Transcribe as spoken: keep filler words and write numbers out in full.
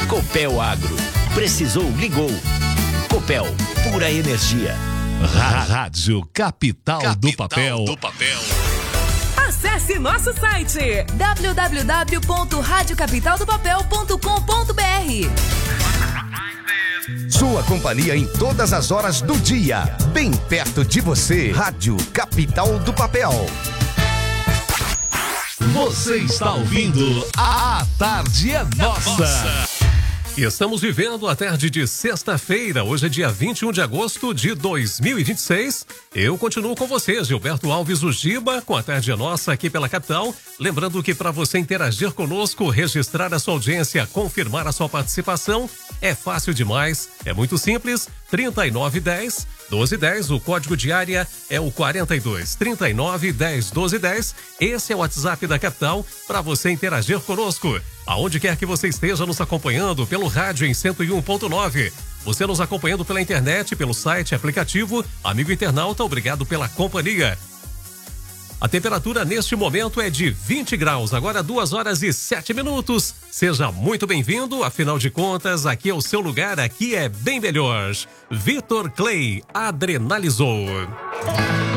Copel Agro. Precisou, ligou. Copel, pura energia. Rádio Capital, Capital do Papel. do Papel. Acesse nosso site w w w ponto rádio capital do papel ponto com ponto b r. Sua companhia em todas as horas do dia, bem perto de você. Rádio Capital do Papel. Você está ouvindo A Tarde é Nossa. Estamos vivendo a tarde de sexta-feira, hoje é dia vinte e um de agosto de dois mil e vinte e seis. Eu continuo com você, Gilberto Alves, o Giba, com a Tarde é Nossa aqui pela capital. Lembrando que para você interagir conosco, registrar a sua audiência, confirmar a sua participação, é fácil demais, é muito simples. trinta e nove dez, doze dez, o código de área é o quarenta e dois, trinta e nove dez, doze dez. Esse é o WhatsApp da capital para você interagir conosco. Aonde quer que você esteja nos acompanhando pelo rádio em cento e um ponto nove. Você nos acompanhando pela internet, pelo site, aplicativo. Amigo internauta, obrigado pela companhia. A temperatura neste momento é de vinte graus, agora duas horas e sete minutos. Seja muito bem-vindo, afinal de contas, aqui é o seu lugar, aqui é bem melhor. Vitor Clay, Adrenalizou.